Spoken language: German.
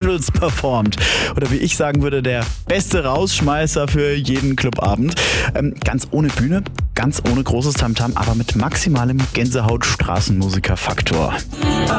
Angels performt. Oder wie ich sagen würde, der beste Rausschmeißer für jeden Clubabend. Ganz ohne Bühne, ganz ohne großes Tamtam, aber mit maximalem Gänsehaut-Straßenmusiker-Faktor.